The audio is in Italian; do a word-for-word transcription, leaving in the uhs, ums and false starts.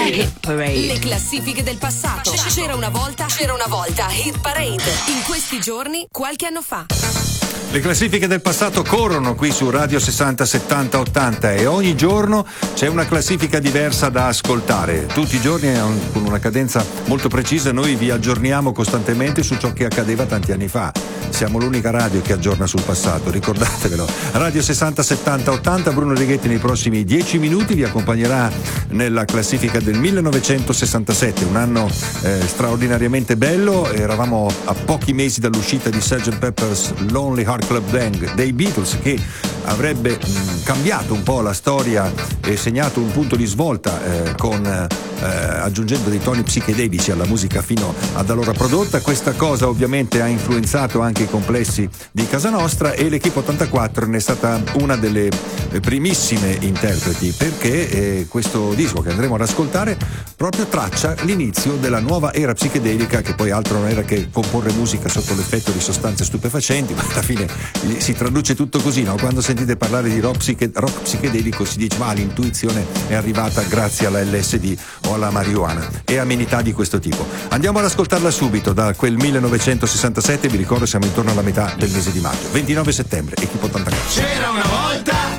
Hit Parade. Le classifiche del passato. C'era una volta, c'era una volta Hit Parade. In questi giorni, qualche anno fa. Le classifiche del passato corrono qui su Radio sessanta settanta ottanta e ogni giorno c'è una classifica diversa da ascoltare. Tutti i giorni con una cadenza molto precisa noi vi aggiorniamo costantemente su ciò che accadeva tanti anni fa. Siamo l'unica radio che aggiorna sul passato, ricordatevelo. Radio sessanta settanta ottanta, Bruno Righetti nei prossimi dieci minuti vi accompagnerà nella classifica del millenovecentosessantasette, un anno eh, straordinariamente bello. Eravamo a pochi mesi dall'uscita di sergeant Pepper's Lonely Heart Club Band dei Beatles, che avrebbe mh, cambiato un po' la storia e segnato un punto di svolta eh, con eh, aggiungendo dei toni psichedelici alla musica fino ad allora prodotta. Questa cosa ovviamente ha influenzato anche i complessi di casa nostra e l'Equipe ottantaquattro ne è stata una delle primissime interpreti, perché eh, questo disco che andremo ad ascoltare proprio traccia l'inizio della nuova era psichedelica, che poi altro non era che comporre musica sotto l'effetto di sostanze stupefacenti, ma alla fine si traduce tutto così, no? Quando sentite parlare di rock, psiche, rock psichedelico si dice ma l'intuizione è arrivata grazie alla L S D o alla marijuana e amenità di questo tipo. Andiamo ad ascoltarla subito da quel millenovecentosessantasette, vi ricordo siamo intorno alla metà del mese di maggio, ventinove settembre, Equipe ottantaquattro. C'era una volta